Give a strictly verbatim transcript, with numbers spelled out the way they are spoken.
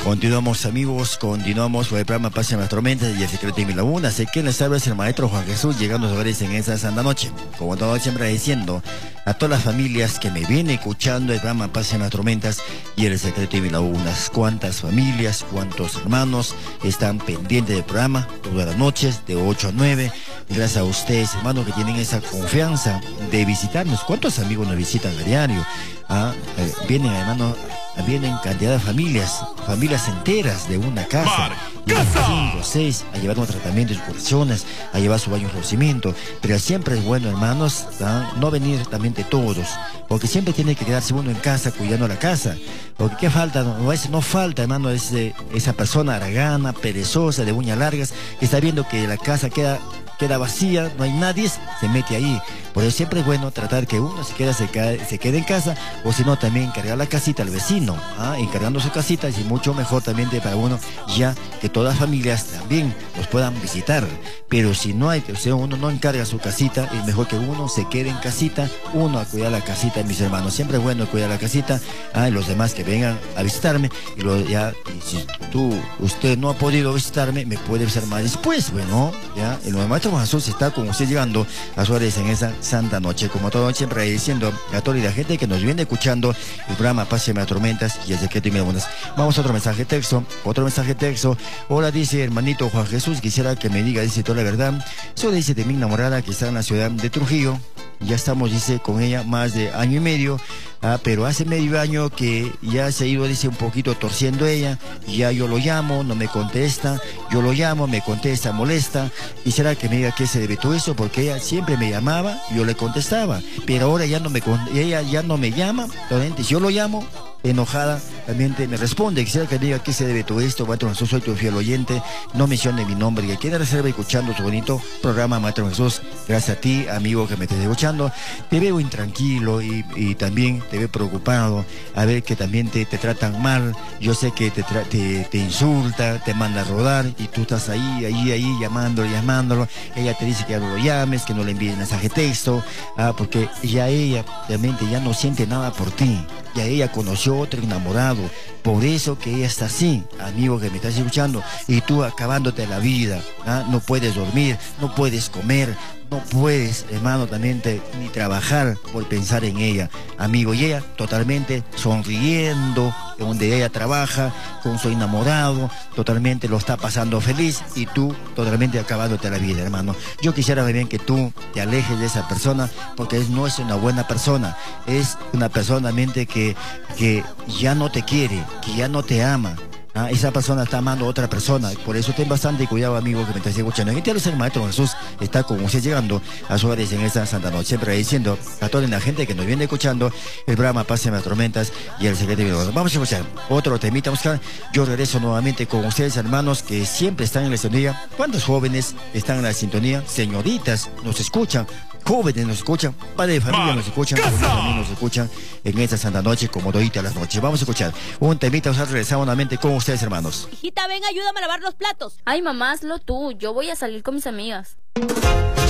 Continuamos, amigos, continuamos con el programa Paz en las Tormentas y el secreto de mi laguna. Sé que les habla el maestro Juan Jesús, llegando a los hogares en esa santa noche. Como todo siempre diciendo a todas las familias que me vienen escuchando el programa Paz en las Tormentas y el secreto de mi laguna. Cuántas familias, cuántos hermanos están pendientes del programa todas las noches de ocho a nueve. Gracias a ustedes, hermanos, que tienen esa confianza de visitarnos. ¿Cuántos amigos nos visitan a diario? Ah, eh, vienen, hermano, vienen cantidad de familias, familias enteras de una casa, cinco, seis, a llevar un tratamiento de excursiones, a llevar su baño de rocimiento. Pero siempre es bueno, hermanos, ¿ah? no venir también de todos, porque siempre tiene que quedarse uno en casa cuidando la casa. Porque qué falta, no, a veces no falta, hermano, ese, esa persona aragana, perezosa, de uñas largas, que está viendo que la casa queda queda vacía, no hay nadie, se mete ahí. Por eso siempre es bueno tratar que uno se quede, se quede, se quede en casa, o si no también encargar la casita al vecino, ¿ah? encargando su casita, y mucho mejor también de para uno, ya que todas las familias también los puedan visitar. Pero si no hay, o sea, uno no encarga su casita, es mejor que uno se quede en casita, uno a cuidar la casita, mis hermanos. Siempre es bueno cuidar la casita, ¿ah? y los demás que vengan a visitarme, y, lo, ya, y si tú, usted no ha podido visitarme, me puede visitar más después, bueno, ya, en lo demás Jesús está con usted llegando a Suárez en esa santa noche. Como todo siempre diciendo a toda la gente que nos viene escuchando el programa Paz en las Tormentas y el secreto y mis lagunas. Vamos a otro mensaje de texto, otro mensaje de texto. Hola, dice hermanito Juan Jesús, quisiera que me diga, dice toda la verdad. Eso dice de mi enamorada que está en la ciudad de Trujillo. Ya estamos, dice, con ella más de año y medio, ah, pero hace medio año que ya se ha ido, dice, un poquito torciendo ella. Ya yo lo llamo, no me contesta, yo lo llamo, me contesta, molesta. Quisiera que me diga qué se debe todo eso, porque ella siempre me llamaba, yo le contestaba, pero ahora ya no me, ella ya no me llama, realmente, si yo lo llamo, enojada, también me responde. Quisiera que diga qué se debe todo esto. Maestro Jesús, soy tu fiel oyente, no mencione mi nombre, que quiera reserva escuchando su bonito programa, Maestro Jesús. Gracias a ti, amigo, que me estés escuchando. Te veo intranquilo y, y también te veo preocupado, a ver que también te, te tratan mal. Yo sé que te, te, te insulta, te manda a rodar y tú estás ahí, ahí, ahí, llamándolo, llamándolo. Ella te dice que ya no lo llames, que no le envíes mensaje de texto, ah, porque ya ella realmente ya no siente nada por ti. Ya ella conoció otro enamorado, por eso que ella está así, amigo que me estás escuchando, y tú acabándote la vida, ¿ah? No puedes dormir, no puedes comer, no puedes, hermano, también te, ni trabajar por pensar en ella, amigo, y ella totalmente sonriendo, donde ella trabaja, con su enamorado, totalmente lo está pasando feliz, y tú totalmente acabándote la vida, hermano. Yo quisiera bien que tú te alejes de esa persona, porque no es una buena persona, es una persona mente que, que ya no te quiere, que ya no te ama. Ah, esa persona está amando a otra persona, por eso ten bastante cuidado, amigo, que me estás escuchando. En este el Maestro Jesús está con usted llegando a Suárez en esta santa noche, siempre diciendo a toda la gente que nos viene escuchando el programa Paz en las Tormentas y el secreto de mi laguna. Vamos a escuchar otro temita musical. Yo regreso nuevamente con ustedes, hermanos, que siempre están en la sintonía. ¿Cuántos jóvenes están en la sintonía? Señoritas nos escuchan, jóvenes nos escuchan, padres de familia nos escuchan, también nos escuchan en esta santa noche como doita las noches. Vamos a escuchar un temita, o sea, regresamos nuevamente con ustedes, hermanos. Hijita, ven, ayúdame a lavar los platos. Ay, mamá, hazlo tú, yo voy a salir con mis amigas.